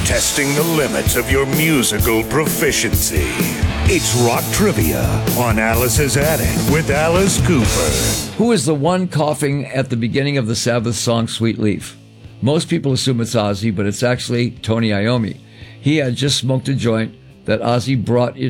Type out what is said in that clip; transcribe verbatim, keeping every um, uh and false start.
testing the limits of your musical proficiency. It's Rock Trivia on Alice's Attic with Alice Cooper. Who is the one coughing at the beginning of the Sabbath song Sweet Leaf? Most people assume it's Ozzy, but it's actually Tony Iommi. He had just smoked a joint that Ozzy brought